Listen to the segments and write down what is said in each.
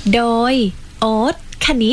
โดยโอ๊ตคณิต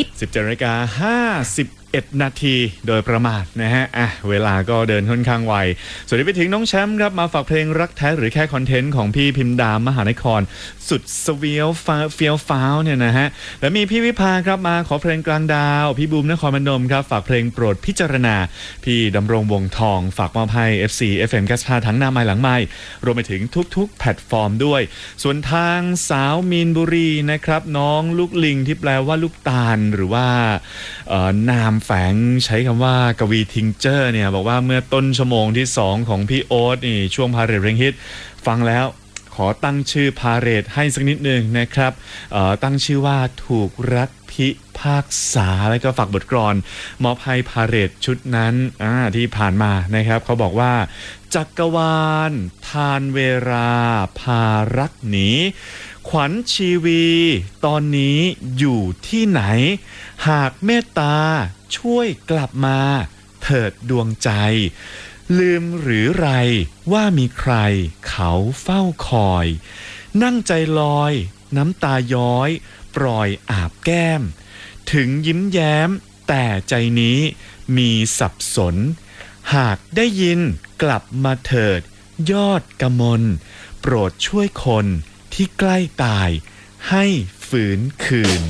17:51 นาทีโดยประมาณนะฮะเวลาก็เดินค่อนข้างไวสวัสดีไปถึงน้องแชมป์ครับมาฝากเพลงรักแท้หรือแค่คอนเทนต์ของพี่พิมดามหานครสุดสเฟี้ยวฟ้าวเนี่ยนะฮะแล้วมีพี่วิภาครับมาขอเพลงกลางดาวพี่บูมนครพนมครับฝากเพลงโปรดพิจารณาพี่ดำรงวงทองฝากมอบให้ FC FM 95ทั้งหน้าไม้หลังไม้รวมไปถึงทุกๆแพลตฟอร์มด้วยส่วนทางสาวมีนบุรีนะครับน้องลูกลิงที่แปลว่าลูกตาลหรือว่านามแฝงใช้คำว่ากวีทิงเจอร์เนี่ยบอกว่าเมื่อต้นชั่วโมงที่2ของพี่โอ๊ตนี่ช่วงพาเรทเพลงฮิตฟังแล้วขอตั้งชื่อพาเรทให้สักนิดนึงนะครับตั้งชื่อว่าถูกรักพิพากษาแล้วก็ฝากบทกลอนมอบให้พาเรทชุดนั้นที่ผ่านมานะครับเขาบอกว่าจักรวาลทานเวลาพารักหนีขวัญชีวีตอนนี้อยู่ที่ไหนหากเมตตาช่วยกลับมาเถิดดวงใจลืมหรือไรว่ามีใครเขาเฝ้าคอยนั่งใจลอยน้ำตาย้อยปล่อยอาบแก้มถึงยิ้มแย้มแต่ใจนี้มีสับสนหากได้ยินกลับมาเถิดยอดกมลโปรดช่วยคนที่ใกล้ตายให้ฟื้นคืน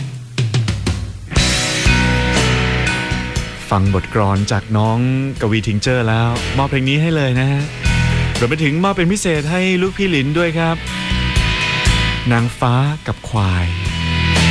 ฟังบทกลอนจากน้องกวีทิงเจอร์แล้วมอบเพลงนี้ให้เลยนะฮะรวมไปถึงมอบเป็นพิเศษให้ลูกพี่หลินด้วยครับนางฟ้ากับควาย